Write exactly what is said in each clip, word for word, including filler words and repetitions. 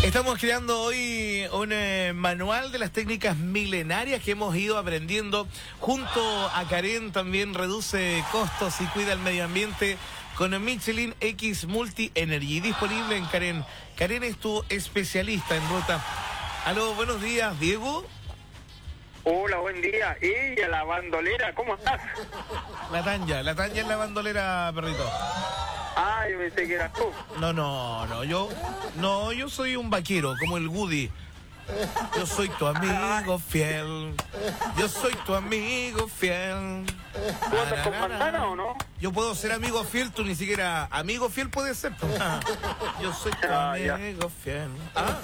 Estamos creando hoy un eh, manual de las técnicas milenarias que hemos ido aprendiendo junto a Karen. También reduce costos y cuida el medio ambiente con Michelin X Multi Energy. Disponible en Karen. Karen es tu especialista en ruta. Aló, buenos días, Diego. Hola, buen día. Ella, la bandolera, ¿cómo estás? La Tanya, la Tanya es la bandolera, perrito. Ah, yo pensé que eras tú. No, no, no, yo no, yo soy un vaquero, como el Woody. Yo soy tu amigo fiel. Yo soy tu amigo fiel. ¿Tú andas con bandana o no? Yo puedo ser amigo fiel, tú ni siquiera amigo fiel puedes ser. Yo soy tu Ah, amigo fiel. ¿Ah?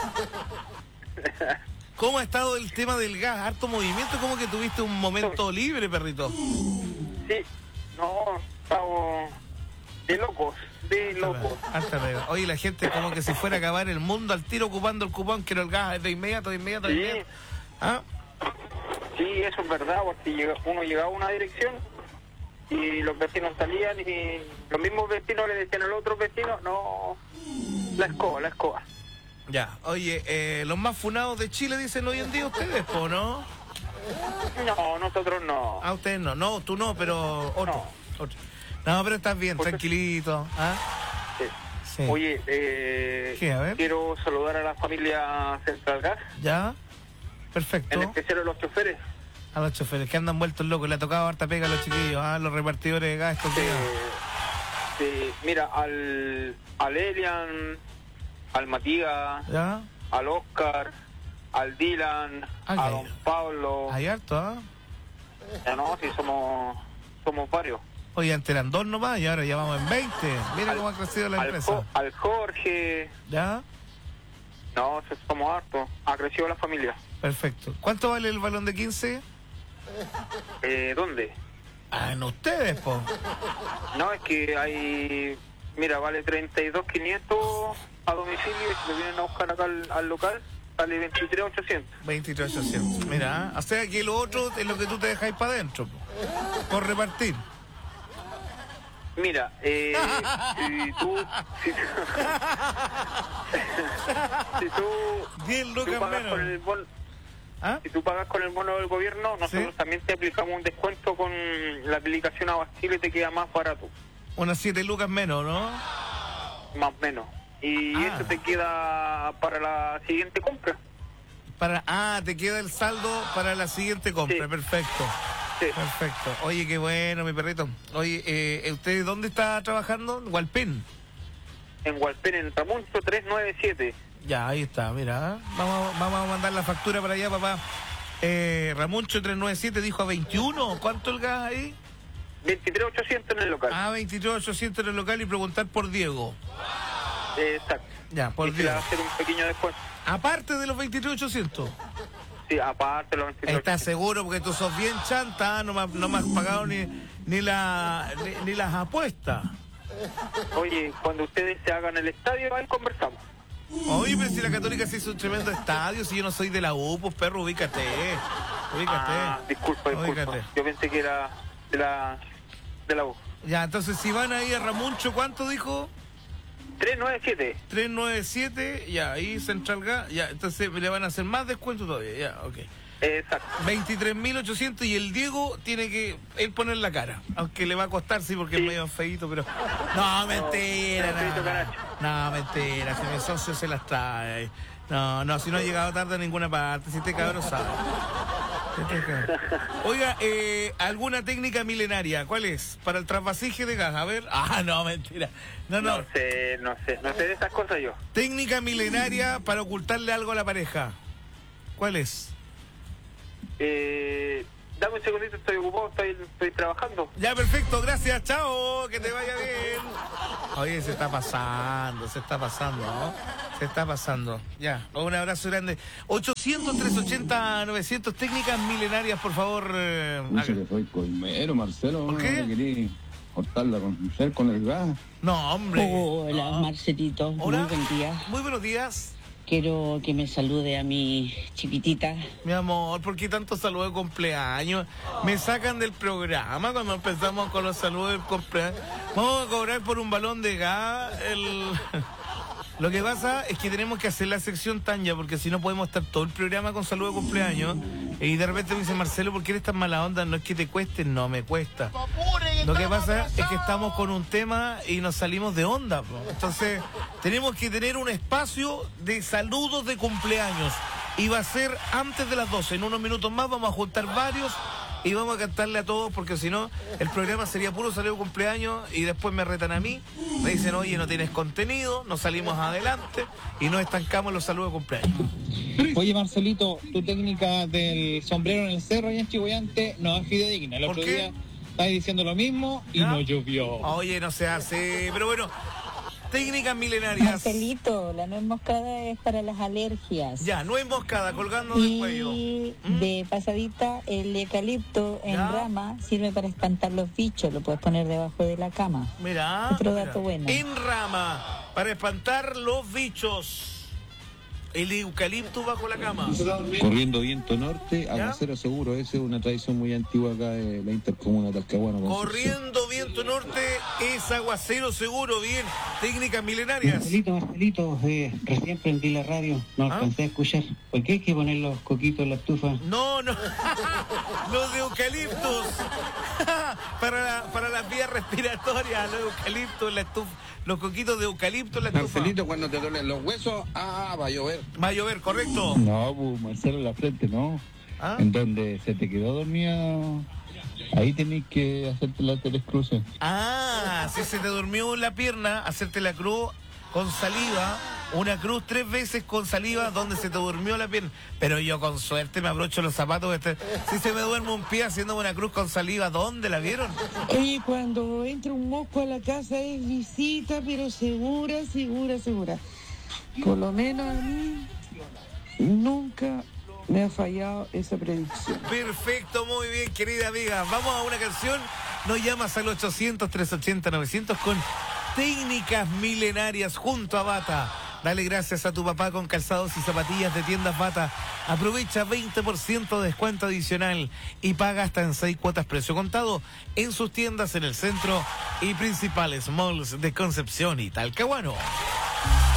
¿Cómo ha estado el tema del gas? Harto movimiento, como que tuviste un momento libre, perrito. Sí, no, estamos de locos, de locos. Harta pega. Oye, la gente como que si fuera a acabar el mundo al tiro ocupando el cupón, quiero el gas de inmediato, de inmediato, de Sí. inmediato. ¿Ah? Sí, eso es verdad, porque llega- uno llegaba a una dirección y los vecinos salían y los mismos vecinos le decían al otro vecino, no, la escoba, la escoba. Ya, oye, eh, los más funados de Chile dicen hoy en día ustedes, ¿po no? No, nosotros no. Ah, ustedes no, no, tú no, pero otro, otro. No, pero estás bien, Porque- tranquilito. ¿Ah? Sí. Sí. Oye, eh, ¿Qué? A ver. quiero saludar a la familia Central Gas, ¿Ya? en Perfecto. especial a los choferes. A los choferes que andan vueltos locos, le ha tocado harta pega a los chiquillos, a los repartidores de gas estos días. Eh, sí, mira, al, al Elian, al Matías, ¿Ya? al Oscar, al Dylan, Ah, a ya. don Pablo. Hay harto, ¿ah? Ya no, sí, somos, somos varios. Oye, antes eran dos nomás y ahora ya vamos en veinte. Mira Al- cómo ha crecido la al, empresa. Jo- al Jorge, ¿Ya? no, sí, somos hartos. Ha crecido la familia. Perfecto. ¿Cuánto vale el balón de quince? Eh, ¿Dónde? Ah, en ustedes, po. No, es que hay, mira, vale treinta y dos mil quinientos a domicilio y si lo vienen a buscar acá al, al local, sale veintitrés mil ochocientos. veintitrés mil ochocientos. Mira, o sea que lo otro es lo que tú te dejáis para adentro, po. Por repartir. Mira, eh, si tú, si, si tú, diez tú lucas pagas menos. con el bono, ¿Ah? si tú pagas con el bono del gobierno, nosotros Sí. también te aplicamos un descuento con la aplicación Abastile y te queda más barato, Unas siete lucas menos, ¿no? más o menos. Y Ah. eso te queda para la siguiente compra. Para, ah, te queda el saldo para la siguiente compra. Sí. Perfecto. Sí, Perfecto. Oye, qué bueno, mi perrito. Oye, eh, ¿usted dónde está trabajando? En Hualpén. en Hualpén, en Ramuncho trescientos noventa y siete. Ya, ahí está, mira. ¿eh? Vamos, a- vamos a mandar la factura para allá, papá. Eh, Ramuncho trescientos noventa y siete dijo a veintiuno. ¿Cuánto el gas ahí? veintitrés mil ochocientos en el local. Ah, veintidós mil ochocientos en el local y preguntar por Diego. Eh, exacto. Ya, por y se le va a Diego. hacer un pequeño descuento. Aparte de los veintidós mil ochocientos. Sí, aparte los veintitrés mil ¿Estás ochocientos. seguro? Porque tú sos bien chanta, no me, has- no me has pagado ni, ni, la, ni, ni las apuestas. Oye, cuando ustedes se hagan el estadio, ahí conversamos. Oye, pero si la Católica se hizo un tremendo estadio, si yo no soy de la U, pues perro, ubícate. Ubícate. Ah, disculpa, disculpa. Ubícate. Yo pensé que era de la, de la U. Ya, entonces si van ahí a Ramuncho, ¿cuánto dijo? trescientos noventa y siete. trescientos noventa y siete, ya, ahí Central Gas, ya, entonces le van a hacer más descuento todavía, ya, ok. Exacto. veintitrés mil ochocientos y el Diego tiene que él poner la cara, aunque le va a costar, sí, porque Sí. es medio feíto, pero... No, mentira, no, feíto no, caracho. no, mentira, si mi socio se las trae. No, no, si no ha llegado tarde a ninguna parte, si este cabrón sabe. Si este cabrón. Oiga, eh, ¿alguna técnica milenaria? ¿Cuál es? Para el trasvasije de gas, a ver. Ah, no, mentira. No, no. No sé, no sé, no sé de esas cosas yo. Técnica milenaria para ocultarle algo a la pareja. ¿Cuál es? Eh, dame un segundito, estoy ocupado, estoy, estoy trabajando. Ya, perfecto, gracias, chao, que te vaya bien. Oye, se está pasando, se está pasando, ¿no? Se está pasando. Ya, un abrazo grande. ochocientos, trescientos ochenta, novecientos, técnicas milenarias, por favor. eh, Dice haga- que soy colmero, Marcelo. ¿Por qué? ¿No querí cortarla con ser con el gas? No, hombre. Hola, No. Marcelito. Hola. Muy buen día. Muy buenos días. Quiero que me salude a mi chiquitita. Mi amor, ¿por qué tanto saludo de cumpleaños? Me sacan del programa cuando empezamos con los saludos del cumpleaños. Vamos a cobrar por un balón de gas el... Lo que pasa es que tenemos que hacer la sección Tanya, porque si no podemos estar todo el programa con saludo de cumpleaños. Y de repente me dice Marcelo, ¿por qué eres tan mala onda? No es que te cueste, no me cuesta. Lo que pasa es que estamos con un tema y nos salimos de onda, po. Entonces tenemos que tener un espacio de saludos de cumpleaños. Y va a ser antes de las doce, en unos minutos más vamos a juntar varios y vamos a cantarle a todos, porque si no, el programa sería puro saludo de cumpleaños y después me retan a mí, me dicen, oye, no tienes contenido, no salimos adelante y nos estancamos los saludos de cumpleaños. Oye, Marcelito, tu técnica del sombrero en el cerro y en Chihuayante no es fidedigna. El ¿Por otro qué? día estabas diciendo lo mismo y ¿Ya? no llovió. Oye, no se hace, pero bueno, técnicas milenarias. Marcelito, la nuez moscada es para las alergias. Ya, nuez moscada colgando del cuello. Y ¿Mm? de pasadita, el eucalipto en Ya. rama sirve para espantar los bichos. Lo puedes poner debajo de la cama. Mira, Otro mira. dato bueno. En rama, para espantar los bichos. El eucalipto bajo la cama. Corriendo viento norte, ¿Ya? aguacero seguro. Esa es una tradición muy antigua acá de la intercomuna de Talcahuano. Concepción. Corriendo viento norte es aguacero seguro, bien. Técnicas milenarias. Marcelito, Marcelito, eh, recién prendí la radio, no ¿Ah? alcancé a escuchar. ¿Por qué hay que poner los coquitos en la estufa? No, no. Los de eucaliptos. para, la- para las vías respiratorias, los eucaliptos, la estufa, los coquitos de eucalipto en la estufa. Marcelito, cuando te duelen los huesos, ah, va a llover. Va a llover, correcto. No, pues Marcelo, en la frente, no. ¿Ah? En donde se te quedó dormida, ahí tenés que hacerte la telescruce. Ah, si se te durmió en la pierna, hacerte la cruz con saliva, una cruz tres veces con saliva donde se te durmió la pierna. Pero yo con suerte me abrocho los zapatos. Este, si se me duerme un pie haciendo una cruz con saliva, ¿dónde la vieron? Oye, cuando entra un mosco a la casa es visita, pero segura, segura, segura. Por lo menos a mí nunca me ha fallado esa predicción. Perfecto, muy bien, querida amiga. Vamos a una canción. Nos llamas al ochocientos, trescientos ochenta, novecientos con técnicas milenarias junto a Bata. Dale gracias a tu papá con calzados y zapatillas de tiendas Bata. Aprovecha veinte por ciento de descuento adicional y paga hasta en seis cuotas precio contado en sus tiendas en el centro y principales malls de Concepción y Talcahuano.